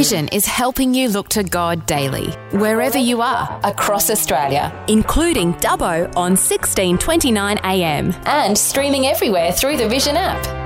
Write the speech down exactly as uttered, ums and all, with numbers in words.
Vision is helping you look to God daily, wherever you are, across Australia, including Dubbo on sixteen twenty-nine A M and streaming everywhere through the Vision app.